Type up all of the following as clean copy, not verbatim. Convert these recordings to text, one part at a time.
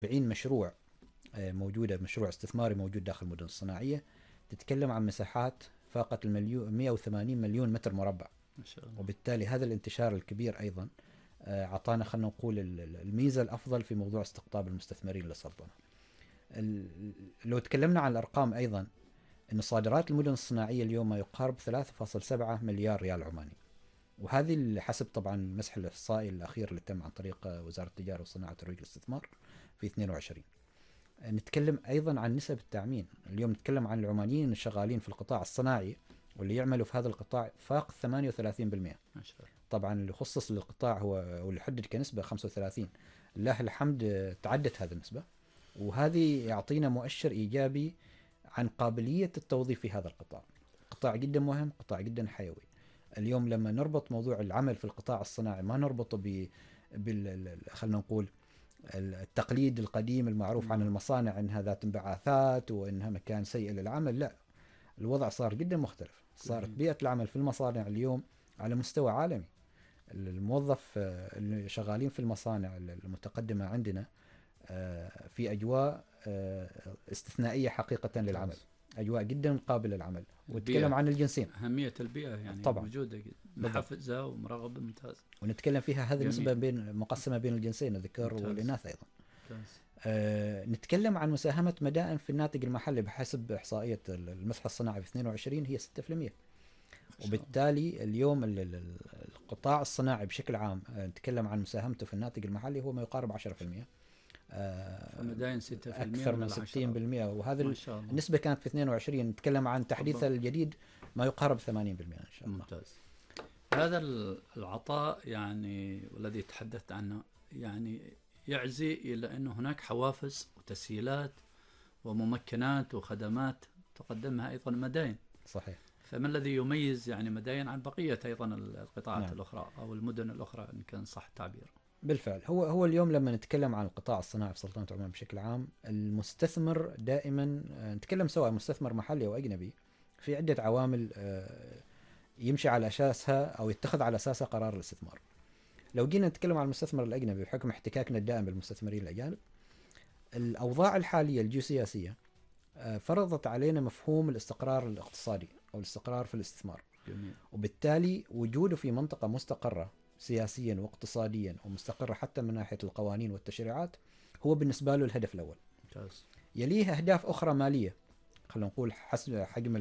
40 مشروع موجودة، مشروع استثماري موجود داخل المدن الصناعية. تتكلم عن مساحات فاقت المليون، 180 مليون متر مربع. ما شاء الله. وبالتالي هذا الانتشار الكبير أيضا أعطانا، خلينا نقول، الميزة الأفضل في موضوع استقطاب المستثمرين للسلطنة. لو تكلمنا عن الأرقام أيضا، أن صادرات المدن الصناعية اليوم ما يقارب 3.7 مليار ريال عماني. وهذه حسب طبعا المسح الإحصائي الأخير اللي تم عن طريق وزارة التجارة والصناعة والترويج والاستثمار في 22. نتكلم أيضا عن نسب التأمين. اليوم نتكلم عن العمانيين الشغالين في القطاع الصناعي واللي يعملوا في هذا القطاع فاق 38%. ما شاء الله. طبعا اللي خصص للقطاع هو واللي حدد كنسبة 35. لله الحمد تعدت هذه النسبة، وهذه يعطينا مؤشر إيجابي عن قابلية التوظيف في هذا القطاع. قطاع جدا مهم، قطاع جدا حيوي. اليوم لما نربط موضوع العمل في القطاع الصناعي، ما نربطه خلينا نقول التقليد القديم المعروف عن المصانع انها ذات انبعاثات وانها مكان سيء للعمل. لا، الوضع صار جدا مختلف. صارت جميل. بيئة العمل في المصانع اليوم على مستوى عالمي. الموظف اللي شغالين في المصانع المتقدمة عندنا في أجواء استثنائية حقيقة للعمل، ممتاز. أجواء جدا قابلة للعمل. وتكلم البيئة، عن الجنسين. أهمية البيئة يعني طبعا، موجودة جدا، بالضبط. محفزة ومرغبة. ممتاز. ونتكلم فيها هذه جميل. النسبة بين مقسمة بين الجنسين، الذكر ممتاز. والإناث أيضا. ممتاز. نتكلم عن مساهمة مدائن في الناتج المحلي بحسب إحصائية المسح الصناعي في 22 هي 6%. ما شاء الله. وبالتالي اليوم القطاع الصناعي بشكل عام نتكلم عن مساهمته في الناتج المحلي هو ما يقارب 10%. فمداين 6% أكثر من من العشرة. 60%. وهذه ما شاء الله. النسبة كانت في 22. نتكلم عن تحديث ربما. الجديد ما يقارب 80% إن شاء الله. ممتاز. هذا العطاء يعني والذي تحدثت عنه يعني يعزي إلى أن هناك حوافز وتسهيلات وممكنات وخدمات تقدمها أيضا مداين. صحيح. فما الذي يميز يعني مداين عن بقية أيضا القطاعات نعم، الأخرى أو المدن الأخرى إن كان صح التعبير؟ بالفعل. هو اليوم لما نتكلم عن القطاع الصناعي في سلطنة عمان بشكل عام، المستثمر دائما نتكلم سواء مستثمر محلي أو أجنبي، في عدة عوامل يمشي على أساسها أو يتخذ على أساسها قرار الاستثمار. لو جينا نتكلم عن المستثمر الأجنبي بحكم احتكاكنا الدائم بالمستثمرين الأجانب، الأوضاع الحالية الجيوسياسية فرضت علينا مفهوم الاستقرار الاقتصادي أو الاستقرار في الاستثمار. جميل. وبالتالي وجوده في منطقة مستقرة سياسيا واقتصاديا ومستقرة حتى من ناحية القوانين والتشريعات هو بالنسبة له الهدف الأول. ممتاز. يليه أهداف أخرى مالية، خلينا نقول حسب حجم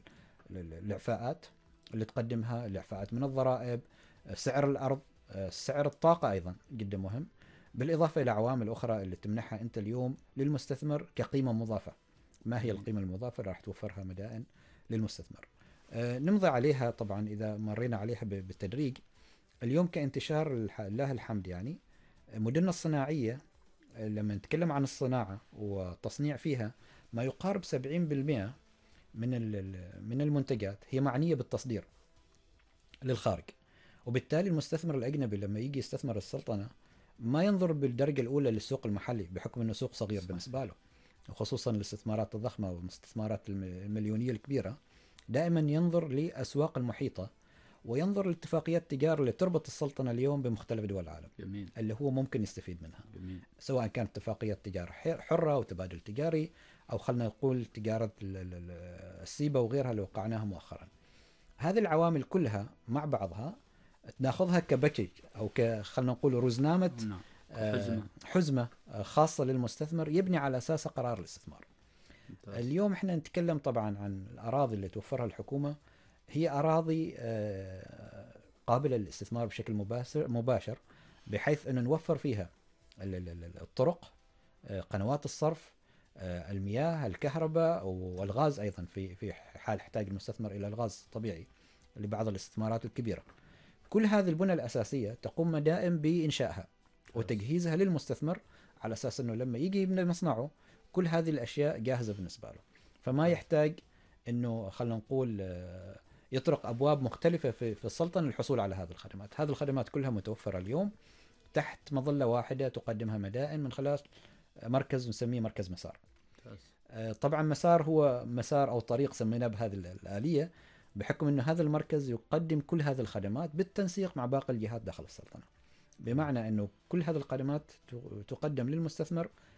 الإعفاءات اللي تقدمها، الإعفاءات من الضرائب، سعر الأرض، سعر الطاقة أيضا جدا مهم، بالإضافة إلى عوامل أخرى اللي تمنحها أنت اليوم للمستثمر كقيمة مضافة. ما هي جميل. القيمة المضافة اللي راح توفرها مدائن للمستثمر؟ نمضي عليها طبعا إذا مرينا عليها بالتدريج. اليوم كانتشار لله الحمد يعني مدننا الصناعية، لما نتكلم عن الصناعة والتصنيع فيها، ما يقارب 70% من المنتجات هي معنية بالتصدير للخارج. وبالتالي المستثمر الأجنبي لما يجي يستثمر السلطنة ما ينظر بالدرجة الأولى للسوق المحلي بحكم أنه سوق صغير صحيح. بالنسبة له، وخصوصا الاستثمارات الضخمة والاستثمارات المليونية الكبيرة. دائما ينظر لأسواق المحيطة، وينظر لاتفاقيات التجارة اللي تربط السلطنة اليوم بمختلف دول العالم جميل. اللي هو ممكن يستفيد منها، جميل. سواء كانت اتفاقيات تجارة حرة وتبادل تجاري، أو خلنا نقول تجارة السيبا وغيرها اللي وقعناها مؤخرا. هذه العوامل كلها مع بعضها ناخذها كباكج أو خلنا نقول رزنامة نعم. حزمة. حزمة خاصة للمستثمر يبني على أساسها قرار الاستثمار. ممتاز. اليوم احنا نتكلم طبعا عن الأراضي اللي توفرها الحكومة، هي أراضي قابلة للاستثمار بشكل مباشر، بحيث أنه نوفر فيها الطرق، قنوات الصرف، المياه، الكهرباء والغاز أيضا في حال احتاج المستثمر إلى الغاز طبيعي لبعض الاستثمارات الكبيرة. كل هذه البنى الأساسية تقوم مدائن بإنشائها ممتاز. وتجهيزها للمستثمر، على أساس أنه لما يجي يبني مصنعه كل هذه الأشياء جاهزة بالنسبة له، فما يحتاج أنه خلينا نقول يطرق أبواب مختلفة في السلطنة للحصول على هذه الخدمات. هذه الخدمات كلها متوفرة اليوم تحت مظلة واحدة تقدمها مدائن من خلال مركز نسميه مركز مسار. ممتاز. طبعا مسار هو مسار أو طريق سميناه بهذه الآلية بحكم أن هذا المركز يقدم كل هذه الخدمات بالتنسيق مع باقي الجهات داخل السلطنة، بمعنى أنه كل هذه الخدمات تقدم للمستثمر